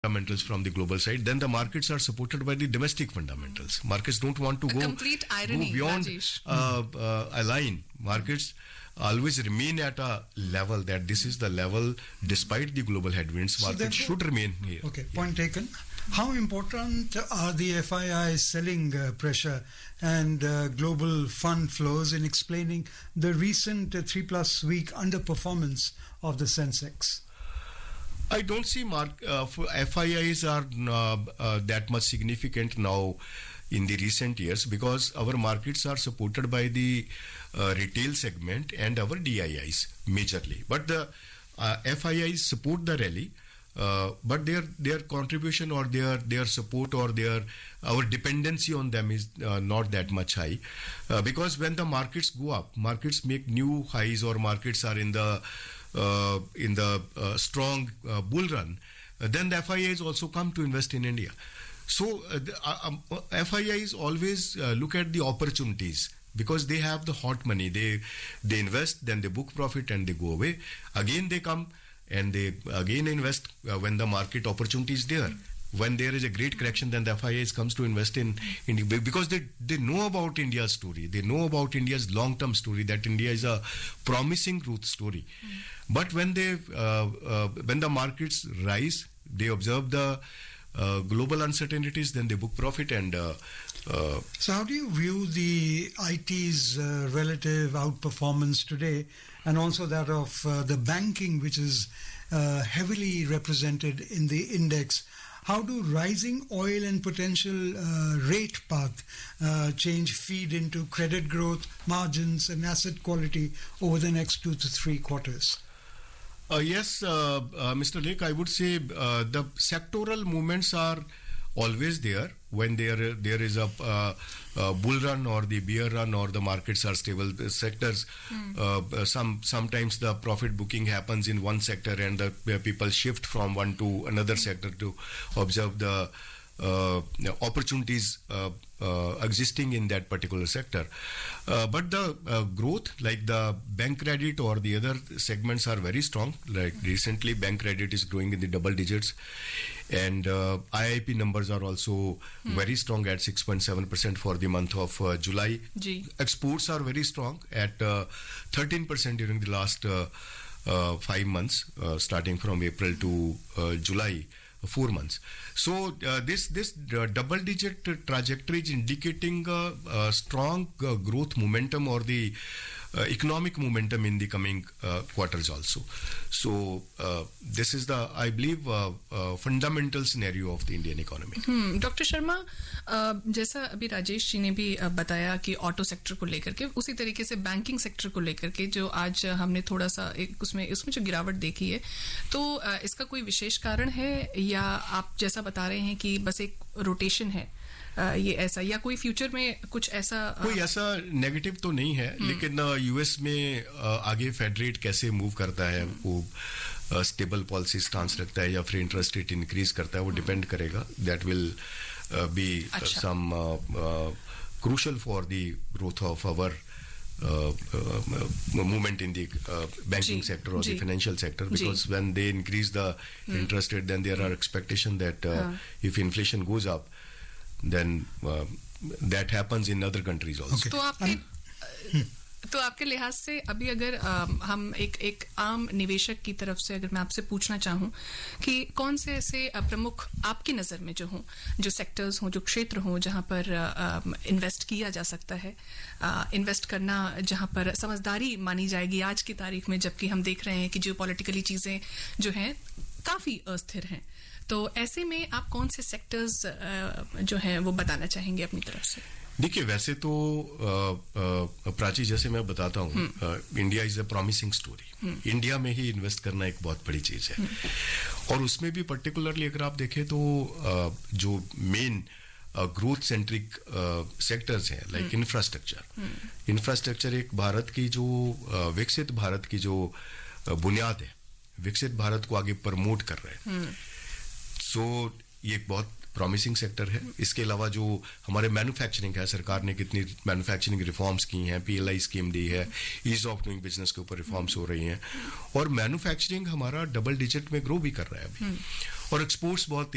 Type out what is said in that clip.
fundamentals from the global side, then the markets are supported by the domestic fundamentals. Markets don't want to go beyond a line. Markets always remain at a level that this is the level despite the global headwinds. Markets should remain here. Okay, point taken. How important are the FII selling pressure and global fund flows in explaining the recent 3+ week underperformance of the Sensex? I don't see FIIs are that much significant now in the recent years because our markets are supported by the retail segment and our DIIs majorly. But the FIIs support the rally. But their contribution or their support or our dependency on them is not that much high because when the markets go up, markets make new highs or markets are in the strong bull run, then the FIIs also come to invest in India. So FIIs always look at the opportunities because they have the hot money. They invest, then they book profit and they go away. Again they come and they again invest when the market opportunity is there. When there is a great correction, then the FIIs comes to invest in India because they know about India's story. They know about India's long-term story, that India is a promising growth story. But when the markets rise, they observe the global uncertainties, then they book profit and So how do you view the IT's relative outperformance today and also that of the banking, which is heavily represented in the index? How do rising oil and potential rate path change feed into credit growth, margins and asset quality over the next 2 to 3 quarters? Yes, Mr. Lake, I would say the sectoral movements are always there when there is a bull run or the bear run or the markets are stable sectors. Sometimes the profit booking happens in one sector and the people shift from one to another sector to observe the opportunities existing in that particular sector. But the growth, like the bank credit or the other segments, are very strong. Like recently, bank credit is growing in the double digits, and IIP numbers are also very strong at 6.7% for the month of July. Exports are very strong at 13% during the last 5 months, starting from April to July. 4 months. So this double-digit trajectory is indicating a strong growth momentum or the economic momentum in the coming quarters also. So this is the, I believe, fundamental scenario of the Indian economy. Doctor Sharma, जैसा अभी राजेश जी ने भी बताया कि auto sector को लेकर के, उसी तरीके से बैंकिंग सेक्टर को लेकर के जो आज हमने थोड़ा सा उसमें जो गिरावट देखी है, तो इसका कोई विशेष कारण है या आप जैसा बता रहे हैं कि बस एक रोटेशन है, ये ऐसा, या कोई फ्यूचर में कुछ ऐसा कोई ऐसा नेगेटिव तो नहीं है, लेकिन यूएस में आगे फेड रेट कैसे मूव करता है, वो स्टेबल पॉलिसी स्टांस रखता है या फिर इंटरेस्ट रेट इंक्रीज करता है, वो डिपेंड करेगा. That will be some crucial for the growth of our movement in the banking sector or the financial sector, because when they increase the interest rate, then there are expectation that if inflation goes up, then that happens in other countries also. तो आपके लिहाज से अभी अगर हम एक आम निवेशक की तरफ से अगर मैं आपसे पूछना चाहूं कि कौन से ऐसे प्रमुख आपकी नज़र में जो सेक्टर्स हों, जो क्षेत्र हों जहां पर इन्वेस्ट किया जा सकता है, इन्वेस्ट करना जहां पर समझदारी मानी जाएगी आज की तारीख में, जबकि हम देख रहे हैं कि जियोपॉलिटिकली चीज़ें जो हैं काफ़ी अस्थिर हैं, तो ऐसे में आप कौन से सेक्टर्स जो हैं वो बताना चाहेंगे अपनी तरफ से? देखिए, वैसे तो प्राची, जैसे मैं बताता हूँ, India is a promising story. India में ही इन्वेस्ट करना एक बहुत बड़ी चीज है, और उसमें भी पर्टिकुलरली अगर आप देखें तो जो मेन ग्रोथ सेंट्रिक सेक्टर्स हैं, लाइक इंफ्रास्ट्रक्चर एक भारत की जो विकसित भारत की जो बुनियाद है, विकसित भारत को आगे प्रमोट कर रहे हैं. सो ये एक बहुत प्रॉमिसिंग सेक्टर है. इसके अलावा जो हमारे मैन्युफैक्चरिंग है, सरकार ने कितनी मैन्युफैक्चरिंग रिफॉर्म्स की हैं, पीएलआई स्कीम दी है, ईज ऑफ डूइंग बिजनेस के ऊपर रिफॉर्म्स हो रही हैं, और मैन्युफैक्चरिंग हमारा डबल डिजिट में ग्रो भी कर रहा है अभी, और एक्सपोर्ट्स बहुत